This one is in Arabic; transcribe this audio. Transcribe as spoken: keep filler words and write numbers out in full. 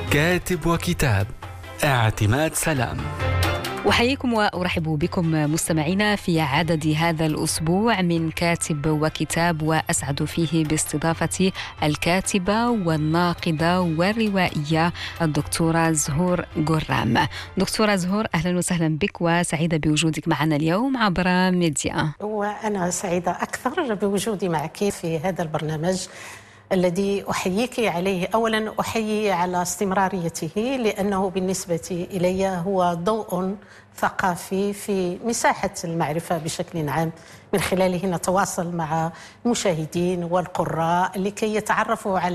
كاتب وكتاب، اعتماد سلام. أحييكم وأرحب بكم مستمعينا في عدد هذا الأسبوع من كاتب وكتاب، وأسعد فيه باستضافة الكاتبة والناقدة والروائية الدكتورة زهور قرام. دكتورة زهور، أهلا وسهلا بك وسعيدة بوجودك معنا اليوم عبر ميديا. وأنا سعيدة أكثر بوجودي معك في هذا البرنامج الذي أحييك عليه. أولا أحيي على استمراريته، لأنه بالنسبة إلي هو ضوء ثقافي في مساحة المعرفة بشكل عام، من خلاله نتواصل مع المشاهدين والقراء لكي يتعرفوا على